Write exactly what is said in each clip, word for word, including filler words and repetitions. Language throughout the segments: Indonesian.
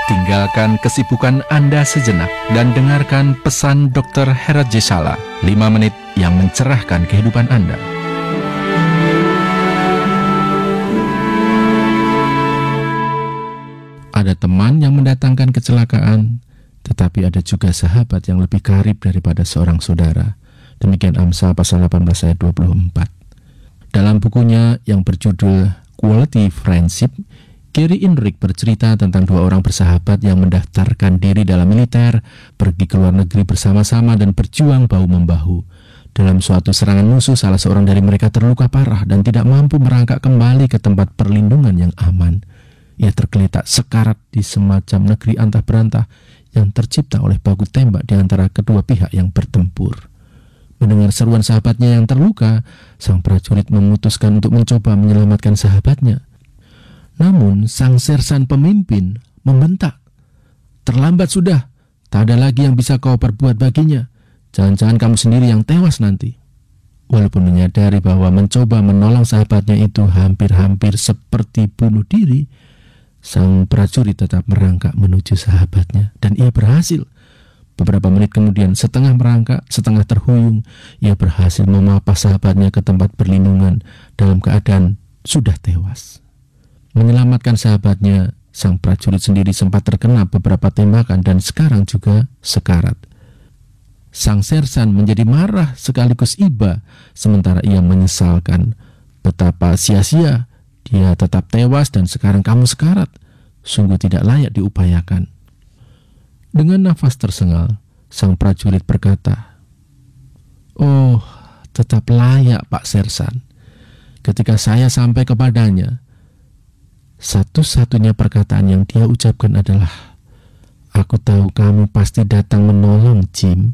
Tinggalkan kesibukan Anda sejenak dan dengarkan pesan dokter Herat Jesala, lima menit yang mencerahkan kehidupan Anda. Ada teman yang mendatangkan kecelakaan, tetapi ada juga sahabat yang lebih karib daripada seorang saudara. Demikian Amsal pasal delapan belas ayat dua puluh empat. Dalam bukunya yang berjudul Quality Friendship, Gary Inrig bercerita tentang dua orang bersahabat yang mendaftarkan diri dalam militer, pergi ke luar negeri bersama-sama dan berjuang bahu-membahu. Dalam suatu serangan musuh, salah seorang dari mereka terluka parah dan tidak mampu merangkak kembali ke tempat perlindungan yang aman. Ia tergeletak sekarat di semacam negeri antah berantah yang tercipta oleh baku tembak di antara kedua pihak yang bertempur. Mendengar seruan sahabatnya yang terluka, sang prajurit memutuskan untuk mencoba menyelamatkan sahabatnya. Namun sang sersan pemimpin membentak, "Terlambat sudah, tak ada lagi yang bisa kau perbuat baginya. Jangan-jangan kamu sendiri yang tewas nanti." Walaupun menyadari bahwa mencoba menolong sahabatnya itu hampir-hampir seperti bunuh diri, sang prajurit tetap merangkak menuju sahabatnya, dan ia berhasil. Beberapa menit kemudian, setengah merangkak, setengah terhuyung, ia berhasil memapah sahabatnya ke tempat perlindungan dalam keadaan sudah tewas. Menyelamatkan sahabatnya, sang prajurit sendiri sempat terkena beberapa tembakan dan sekarang juga sekarat. Sang sersan menjadi marah sekaligus iba, sementara ia menyesalkan betapa sia-sia dia tetap tewas dan sekarang kamu sekarat. Sungguh tidak layak diupayakan. Dengan nafas tersengal, sang prajurit berkata, "Oh, tetap layak Pak Sersan. Ketika saya sampai kepadanya, satu-satunya perkataan yang dia ucapkan adalah, 'Aku tahu kamu pasti datang menolong, Jim.'"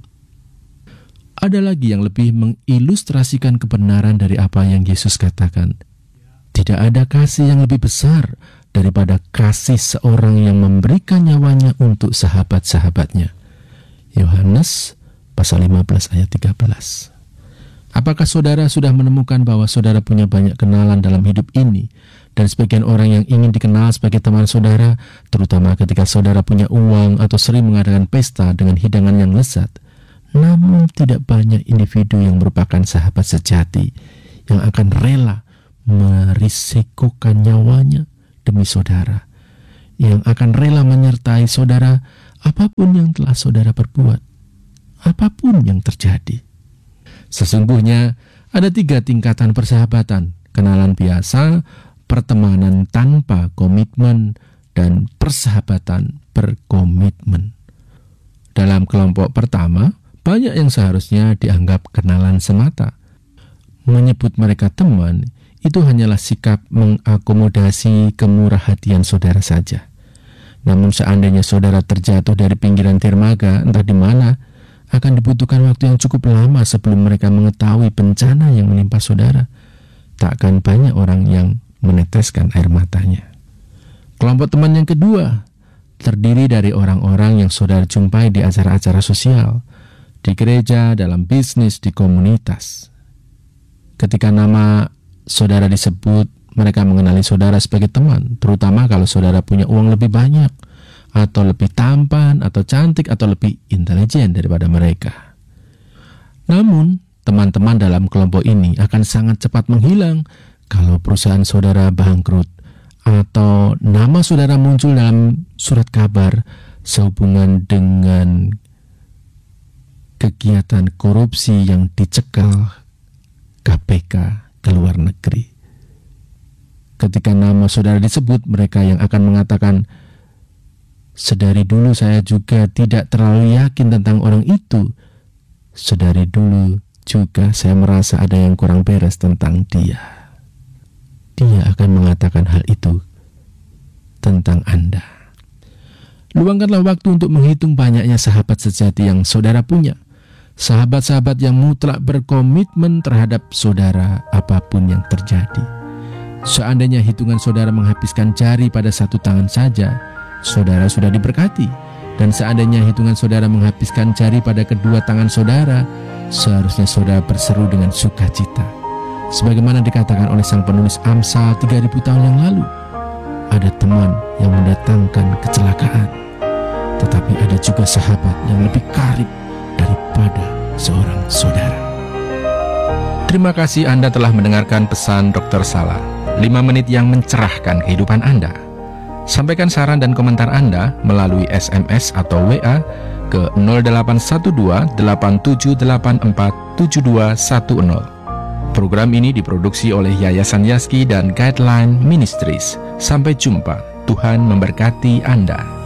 Ada lagi yang lebih mengilustrasikan kebenaran dari apa yang Yesus katakan. Tidak ada kasih yang lebih besar daripada kasih seorang yang memberikan nyawanya untuk sahabat-sahabatnya. Yohanes pasal lima belas ayat tiga belas. Apakah saudara sudah menemukan bahwa saudara punya banyak kenalan dalam hidup ini, dan sebagian orang yang ingin dikenal sebagai teman saudara, terutama ketika saudara punya uang atau sering mengadakan pesta dengan hidangan yang lezat? Namun tidak banyak individu yang merupakan sahabat sejati yang akan rela merisikokan nyawanya demi saudara, yang akan rela menyertai saudara apapun yang telah saudara perbuat, apapun yang terjadi. Sesungguhnya ada tiga tingkatan persahabatan: kenalan biasa, pertemanan tanpa komitmen, dan persahabatan berkomitmen. Dalam kelompok pertama, banyak yang seharusnya dianggap kenalan semata. Menyebut mereka teman itu hanyalah sikap mengakomodasi kemurah hatian saudara saja. Namun seandainya saudara terjatuh dari pinggiran dermaga entah di mana, akan dibutuhkan waktu yang cukup lama sebelum mereka mengetahui bencana yang menimpa saudara. Takkan banyak orang yang meneteskan air matanya. Kelompok teman yang kedua terdiri dari orang-orang yang saudara jumpai di acara-acara sosial, di gereja, dalam bisnis, di komunitas. Ketika nama saudara disebut, mereka mengenali saudara sebagai teman, terutama kalau saudara punya uang lebih banyak, atau lebih tampan, atau cantik, atau lebih intelijen daripada mereka. Namun, teman-teman dalam kelompok ini akan sangat cepat menghilang kalau perusahaan saudara bangkrut, atau nama saudara muncul dalam surat kabar sehubungan dengan kegiatan korupsi yang dicekal K P K ke luar negeri. Ketika nama saudara disebut, mereka yang akan mengatakan, "Sedari dulu saya juga tidak terlalu yakin tentang orang itu. Sedari dulu juga saya merasa ada yang kurang beres tentang dia." Dia akan mengatakan hal itu tentang Anda. Luangkanlah waktu untuk menghitung banyaknya sahabat sejati yang saudara punya. Sahabat-sahabat yang mutlak berkomitmen terhadap saudara apapun yang terjadi. Seandainya hitungan saudara menghabiskan jari pada satu tangan saja, saudara sudah diberkati. Dan seandainya hitungan saudara menghabiskan jari pada kedua tangan saudara, seharusnya saudara berseru dengan sukacita. Sebagaimana dikatakan oleh sang penulis Amsal tiga ribu tahun yang lalu, ada teman yang mendatangkan kecelakaan, tetapi ada juga sahabat yang lebih karib daripada seorang saudara. Terima kasih Anda telah mendengarkan pesan dokter Sala, lima menit yang mencerahkan kehidupan Anda. Sampaikan saran dan komentar Anda melalui S M S atau W A ke nol delapan satu dua delapan tujuh delapan empat tujuh dua satu nol. Program ini diproduksi oleh Yayasan Yaski dan Guideline Ministries. Sampai jumpa, Tuhan memberkati Anda.